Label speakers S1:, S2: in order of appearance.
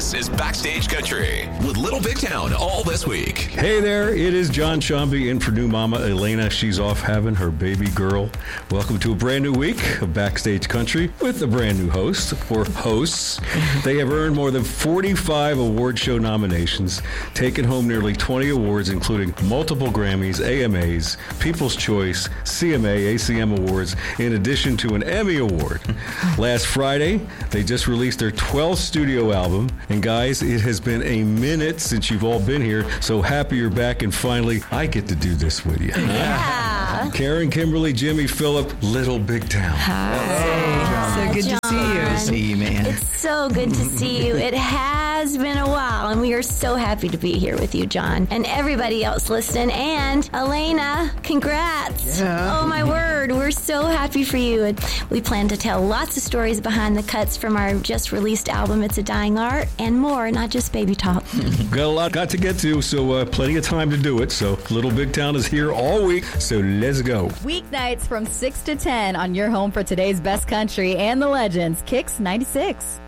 S1: This is Backstage Country with Little Big Town all this week.
S2: Hey there, it is John Shambi in for new mama Elena. She's off having her baby girl. Welcome to a brand new week of Backstage Country with a brand new host or hosts. They have earned more than 45 award show nominations, taken home nearly 20 awards, including multiple Grammys, AMAs, People's Choice, CMA, ACM Awards, in addition to an Emmy Award. Last Friday, they just released their 12th studio album. And guys, it has been a minute since you've all been here. So happy you're back, and finally, I get to do this with you.
S3: Yeah.
S2: Karen, Kimberly, Jimmy, Philip, Little Big Town.
S3: Hi.
S4: So good to see you.
S3: John.
S4: To see you, man.
S3: It's so good to see you. It has been a while, and we are so happy to be here with you, John, and everybody else listening. And Elena, congrats.
S4: Yeah.
S3: Oh, my word. We're so happy for you. And we plan to tell lots of stories behind the cuts from our just released album, It's a Dying Art, and more, not just baby talk.
S2: Got a lot to get to, so plenty of time to do it. So Little Big Town is here all week, so let's go.
S5: Weeknights from 6 to 10 on your home for today's best country and the legends, Kicks 96.